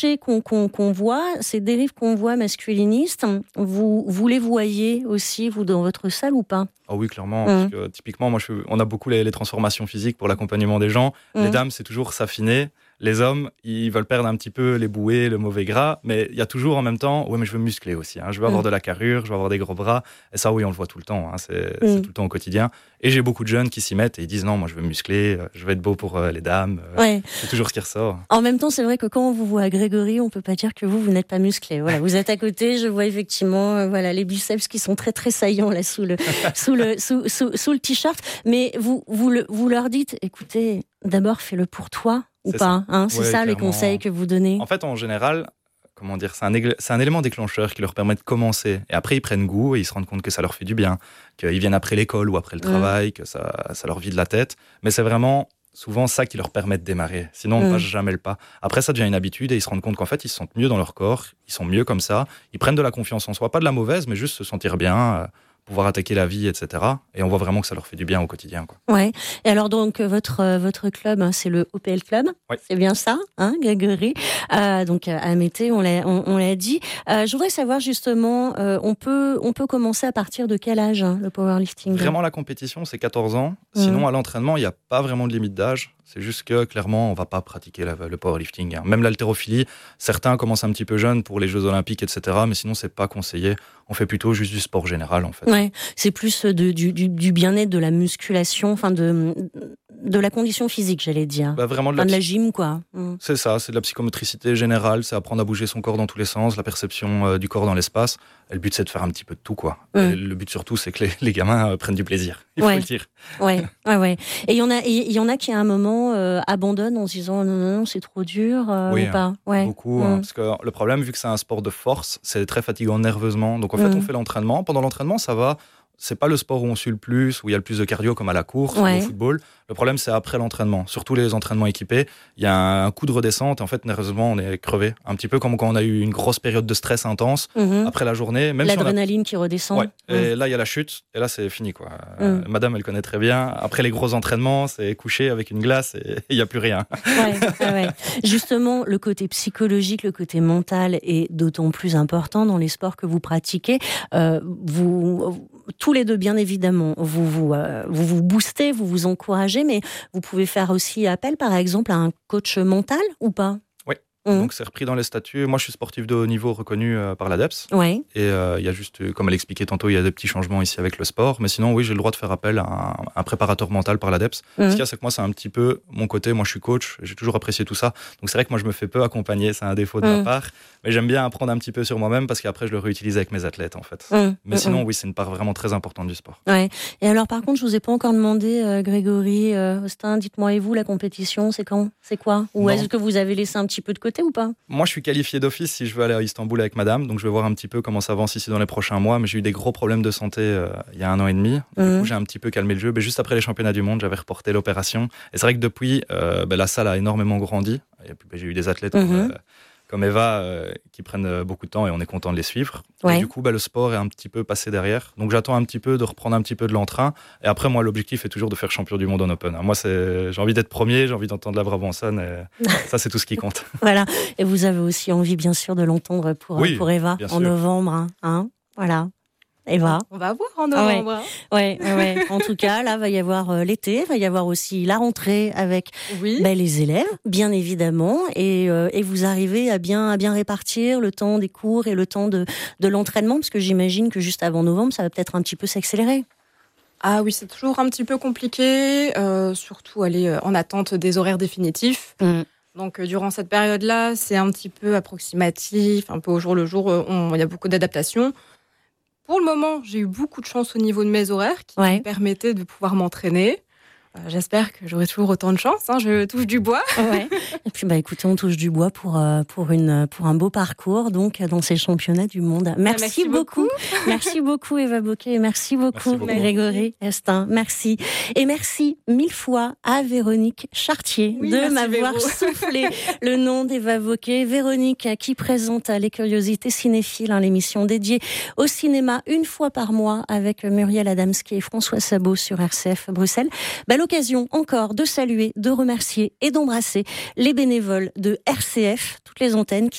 qu'on voit, ces dérives qu'on voit masculinistes, vous les voyez aussi, vous, dans votre salle ou pas ? Ah oui, clairement. Parce que, typiquement, on a beaucoup les transformations physiques pour l'accompagnement des gens. Les dames, c'est toujours s'affiner. Les hommes, ils veulent perdre un petit peu les bouées, le mauvais gras, mais il y a toujours en même temps, ouais, mais je veux muscler aussi. Je veux avoir de la carrure, je veux avoir des gros bras. Et ça, oui, on le voit tout le temps. C'est tout le temps au quotidien. Et j'ai beaucoup de jeunes qui s'y mettent et ils disent non, moi je veux muscler, je veux être beau pour les dames. C'est toujours ce qui ressort. En même temps, c'est vrai que quand on vous voit à Grégory, on peut pas dire que vous n'êtes pas musclé. Voilà, vous êtes à côté, je vois effectivement, les biceps qui sont très très saillants là sous le t-shirt. Mais vous leur dites, écoutez, d'abord fais-le pour toi. Ou pas, c'est ça les conseils que vous donnez. En fait, en général, c'est un élément déclencheur qui leur permet de commencer. Et après, ils prennent goût et ils se rendent compte que ça leur fait du bien, qu'ils viennent après l'école ou après le travail, que ça leur vide la tête. Mais c'est vraiment souvent ça qui leur permet de démarrer. Sinon, on ne passe jamais le pas. Après, ça devient une habitude et ils se rendent compte qu'en fait, ils se sentent mieux dans leur corps, ils sont mieux comme ça, ils prennent de la confiance en soi, pas de la mauvaise, mais juste se sentir bien, pouvoir attaquer la vie, etc. Et on voit vraiment que ça leur fait du bien au quotidien, quoi. Ouais. Et alors donc votre club, c'est le OPL Club, c'est bien ça, Grégory. Donc à Mété, on l'a dit. Je voudrais savoir justement, on peut commencer à partir de quel âge le powerlifting ? Vraiment, la compétition, c'est 14 ans. Sinon, à l'entraînement, il n'y a pas vraiment de limite d'âge. C'est juste que, clairement, on ne va pas pratiquer le powerlifting. Même l'haltérophilie, certains commencent un petit peu jeunes pour les Jeux Olympiques, etc. Mais sinon, ce n'est pas conseillé. On fait plutôt juste du sport général, en fait. Ouais, c'est plus du bien-être, de la musculation, enfin de la condition physique, j'allais dire. Vraiment de la gym, quoi. C'est ça, c'est de la psychomotricité générale, c'est apprendre à bouger son corps dans tous les sens, la perception du corps dans l'espace. Et le but, c'est de faire un petit peu de tout, quoi. Et le but surtout, c'est que les gamins prennent du plaisir. Il faut le dire. Ouais. Et il y en a qui à un moment abandonnent en se disant non, c'est trop dur, ou pas. Beaucoup. Parce que le problème, vu que c'est un sport de force, c'est très fatigant nerveusement. Donc en fait, on fait l'entraînement. Pendant l'entraînement, ça va. C'est pas le sport où on sue le plus, où il y a le plus de cardio comme à la course ou au football. Le problème, c'est après l'entraînement. Surtout les entraînements équipés, il y a un coup de redescente. Et en fait, nerveusement, on est crevé. Un petit peu comme quand on a eu une grosse période de stress intense après la journée. Même l'adrénaline qui redescend. Ouais. Et là, il y a la chute. Et là, c'est fini, quoi. Madame, elle connaît très bien. Après les gros entraînements, c'est coucher avec une glace et il n'y a plus rien. Justement, le côté psychologique, le côté mental est d'autant plus important dans les sports que vous pratiquez. Vous tous les deux, bien évidemment, vous boostez, vous vous encouragez, mais vous pouvez faire aussi appel, par exemple, à un coach mental ou pas ? Oui. Donc c'est repris dans les statuts. Moi, je suis sportif de haut niveau reconnu par l'ADEPS. Ouais. Et il y a juste, comme elle expliquait tantôt, il y a des petits changements ici avec le sport. Mais sinon, oui, j'ai le droit de faire appel à un préparateur mental par l'ADEPS. Ce qu'il y a, c'est que moi, c'est un petit peu mon côté. Moi, je suis coach. J'ai toujours apprécié tout ça. Donc c'est vrai que moi, je me fais peu accompagner. C'est un défaut de ma part. Mais j'aime bien apprendre un petit peu sur moi-même parce qu'après, je le réutilise avec mes athlètes, en fait. Mais sinon, oui, c'est une part vraiment très importante du sport. Ouais. Et alors, par contre, je vous ai pas encore demandé, Grégory, Austin, dites-moi, et vous, la compétition, c'est quand ? C'est quoi ? Ou est-ce que vous avez laissé un petit peu de côté ou pas ? Moi, je suis qualifié d'office si je veux aller à Istanbul avec madame. Donc, je vais voir un petit peu comment ça avance ici dans les prochains mois. Mais j'ai eu des gros problèmes de santé il y a 1 an et demi. Du coup, j'ai un petit peu calmé le jeu. Mais juste après les championnats du monde, j'avais reporté l'opération. Et c'est vrai que depuis, la salle a énormément grandi. Et puis, j'ai eu des athlètes comme Eva qui prennent beaucoup de temps et on est content de les suivre. Et du coup, le sport est un petit peu passé derrière. Donc, j'attends un petit peu de reprendre un petit peu de l'entrain. Et après, moi, l'objectif est toujours de faire champion du monde en Open. Moi, j'ai envie d'être premier, j'ai envie d'entendre la Brabançonne. Et ça, c'est tout ce qui compte. Voilà. Et vous avez aussi envie, bien sûr, de l'entendre pour Eva en novembre. Voilà. Eva. On va voir en novembre. Ouais. En tout cas, là, va y avoir l'été, va y avoir aussi la rentrée avec les élèves, bien évidemment, et vous arrivez à bien répartir le temps des cours et le temps de l'entraînement, parce que j'imagine que juste avant novembre, ça va peut-être un petit peu s'accélérer. Ah oui, c'est toujours un petit peu compliqué, surtout aller en attente des horaires définitifs. Donc, durant cette période-là, c'est un petit peu approximatif, un peu au jour le jour, il y a beaucoup d'adaptations. Pour le moment, j'ai eu beaucoup de chance au niveau de mes horaires qui me permettaient de pouvoir m'entraîner. J'espère que j'aurai toujours autant de chance. Je touche du bois. Et puis, écoutez, on touche du bois pour un beau parcours donc dans ces championnats du monde. Merci beaucoup. Merci beaucoup, Eva Bocquet. Merci beaucoup, Grégory Austin. Merci. Et merci 1000 fois à Véronique Chartier de m'avoir soufflé le nom d'Eva Bocquet. Véronique qui présente Les Curiosités Cinéphiles, l'émission dédiée au cinéma 1 fois par mois avec Muriel Adamski et François Sabot sur RCF Bruxelles. l'occasion encore de saluer, de remercier et d'embrasser les bénévoles de RCF, toutes les antennes